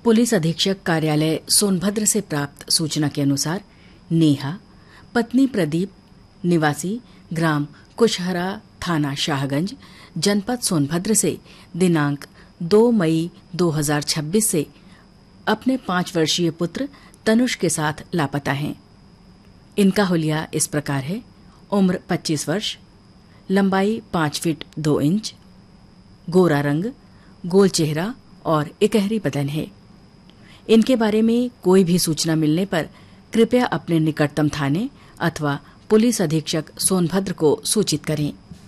Police अधीक्षक कार्यालय सोनभद्र से प्राप्त सूचना के अनुसार नेहा पत्नी प्रदीप निवासी ग्राम कुशहरा थाना शाहगंज जनपद सोनभद्र से दिनांक 2 मई 2026 से अपने 5 वर्षीय पुत्र तनुष के साथ लापता हैं। इनका हुलिया इस प्रकार है। उम्र 25 वर्ष, लंबाई 5 फीट 2 इंच, गोरा रंग, गोल चेहरा और इकहरी बदन है। इनके बारे में कोई भी सूचना मिलने पर कृपया अपने निकटतम थाने अथवा पुलिस अधीक्षक सोनभद्र को सूचित करें।